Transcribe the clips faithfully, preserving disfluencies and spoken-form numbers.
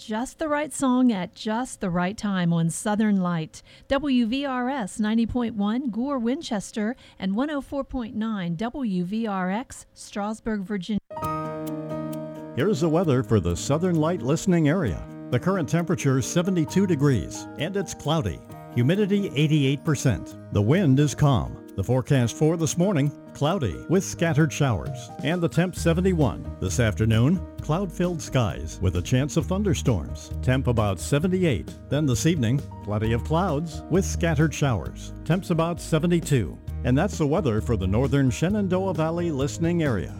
Just the right song at just the right time on Southern Light. W V R S ninety point one Gore, Winchester, and one oh four point nine W V R X, Strasburg, Virginia. Here's the weather for the Southern Light listening area. The current temperature is seventy-two degrees, and it's cloudy. Humidity eighty-eight percent. The wind is calm. The forecast for this morning, cloudy with scattered showers, and the temp seventy-one. This afternoon, cloud-filled skies with a chance of thunderstorms. Temp about seventy-eight. Then this evening, plenty of clouds with scattered showers. Temps about seventy-two. And that's the weather for the northern Shenandoah Valley listening area.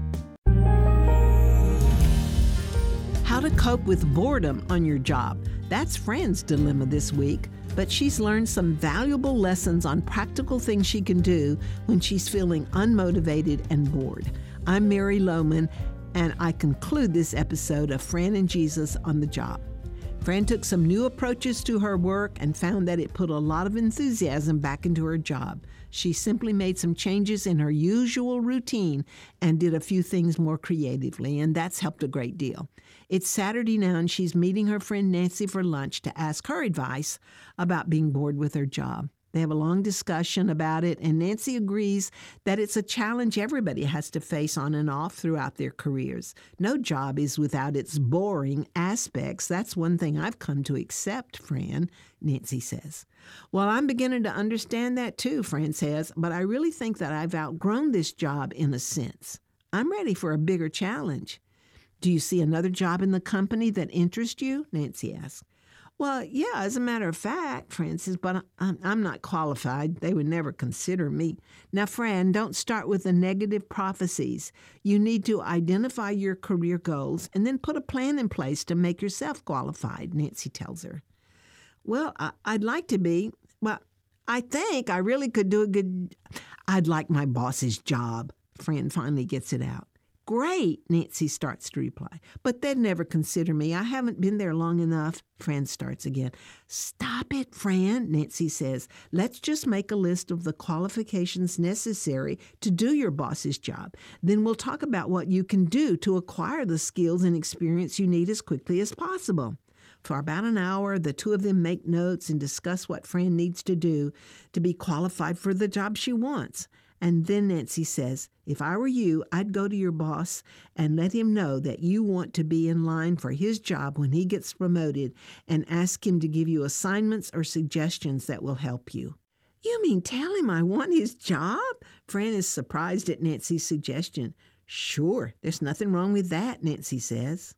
How to cope with boredom on your job. That's Fran's dilemma this week. But she's learned some valuable lessons on practical things she can do when she's feeling unmotivated and bored. I'm Mary Lohman, and I conclude this episode of Fran and Jesus on the Job. Fran took some new approaches to her work and found that it put a lot of enthusiasm back into her job. She simply made some changes in her usual routine and did a few things more creatively, and that's helped a great deal. It's Saturday now, and she's meeting her friend Nancy for lunch to ask her advice about being bored with her job. They have a long discussion about it, and Nancy agrees that it's a challenge everybody has to face on and off throughout their careers. No job is without its boring aspects. That's one thing I've come to accept, Fran, Nancy says. Well, I'm beginning to understand that too, Fran says, but I really think that I've outgrown this job in a sense. I'm ready for a bigger challenge. Do you see another job in the company that interests you? Nancy asks. Well, yeah, as a matter of fact, Fran says, but I'm, I'm not qualified. They would never consider me. Now, Fran, don't start with the negative prophecies. You need to identify your career goals and then put a plan in place to make yourself qualified, Nancy tells her. Well, I, I'd like to be, well, I think I really could do a good, I'd like my boss's job. Fran finally gets it out. Great, Nancy starts to reply. But they'd never consider me. I haven't been there long enough. Fran starts again. Stop it, Fran, Nancy says. Let's just make a list of the qualifications necessary to do your boss's job. Then we'll talk about what you can do to acquire the skills and experience you need as quickly as possible. For about an hour, the two of them make notes and discuss what Fran needs to do to be qualified for the job she wants. And then Nancy says, if I were you, I'd go to your boss and let him know that you want to be in line for his job when he gets promoted and ask him to give you assignments or suggestions that will help you. You mean tell him I want his job? Fran is surprised at Nancy's suggestion. Sure, there's nothing wrong with that, Nancy says.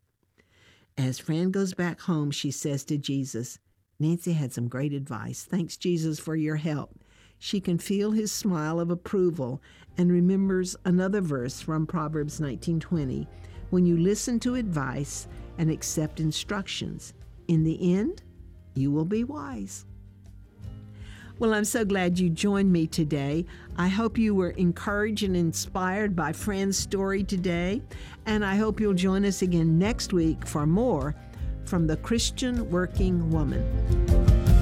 As Fran goes back home, she says to Jesus, Nancy had some great advice. Thanks, Jesus, for your help. She can feel his smile of approval and remembers another verse from Proverbs nineteen twenty. When you listen to advice and accept instructions, in the end, you will be wise. Well, I'm so glad you joined me today. I hope you were encouraged and inspired by Fran's story today, and I hope you'll join us again next week for more from the Christian Working Woman.